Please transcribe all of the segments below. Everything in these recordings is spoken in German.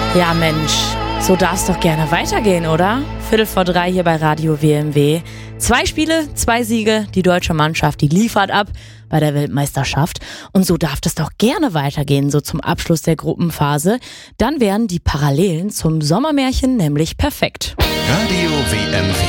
Ja Mensch, so darf es doch gerne weitergehen, oder? 2:45 hier bei Radio WMW. 2 Spiele, 2 Siege. Die deutsche Mannschaft, die liefert ab bei der Weltmeisterschaft. Und so darf es doch gerne weitergehen, so zum Abschluss der Gruppenphase. Dann wären die Parallelen zum Sommermärchen nämlich perfekt. Radio WMW.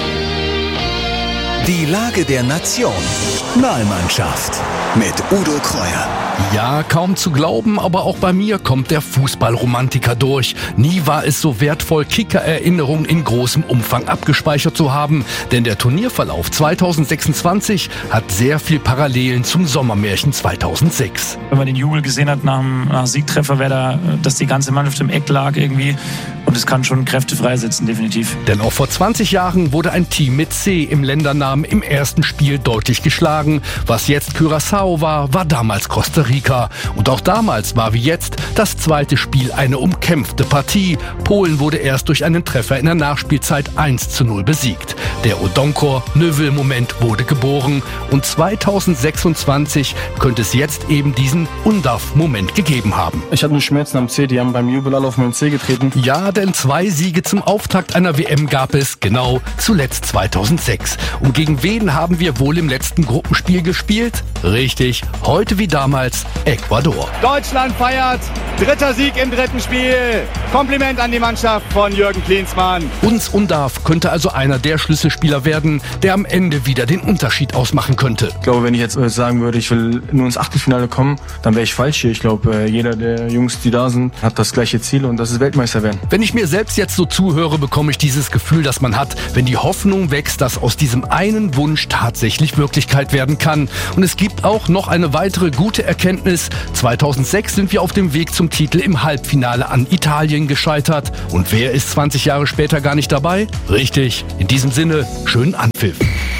Die Lage der Nation. Nationalmannschaft mit Udo Kreuer. Ja, kaum zu glauben, aber auch bei mir kommt der Fußballromantiker durch. Nie war es so wertvoll, Kicker-Erinnerungen in großem Umfang abgespeichert zu haben. Denn der Turnierverlauf 2026 hat sehr viel Parallelen zum Sommermärchen 2006. Wenn man den Jubel gesehen hat nach Siegtreffer, dass die ganze Mannschaft im Eck lag irgendwie. Und es kann schon Kräfte freisetzen, definitiv. Denn auch vor 20 Jahren wurde ein Team mit C im Ländernamen im ersten Spiel deutlich geschlagen. Was jetzt Curaçao war damals Costa Rica. Und auch damals war wie jetzt das zweite Spiel eine umkämpfte Partie. Polen wurde erst durch einen Treffer in der Nachspielzeit 1:0 besiegt. Der Odonkor-Növel-Moment wurde geboren. Und 2026 könnte es jetzt eben diesen Undav-Moment gegeben haben. Ich hatte nur Schmerzen am C, die haben beim Jubel alle auf meinen C getreten. Ja, denn 2 Siege zum Auftakt einer WM gab es, genau, zuletzt 2006. Und gegen wen haben wir wohl im letzten Gruppenspiel gespielt? Richtig, heute wie damals Ecuador. Deutschland feiert, 3. Sieg im 3. Spiel. Kompliment an die Mannschaft von Jürgen Klinsmann. Uns Undav könnte also einer der Schlüsselspieler werden, der am Ende wieder den Unterschied ausmachen könnte. Ich glaube, wenn ich jetzt sagen würde, ich will nur ins Achtelfinale kommen, dann wäre ich falsch hier. Ich glaube, jeder der Jungs, die da sind, hat das gleiche Ziel und das ist Weltmeister werden. Wenn ich mir selbst jetzt so zuhöre, bekomme ich dieses Gefühl, das man hat, wenn die Hoffnung wächst, dass aus diesem einen Wunsch tatsächlich Wirklichkeit werden kann. Und es gibt auch noch eine weitere gute Erkenntnis. 2006 sind wir auf dem Weg zum Titel im Halbfinale an Italien gescheitert. Und wer ist 20 Jahre später gar nicht dabei? Richtig, in diesem Sinne, schönen Anpfiff.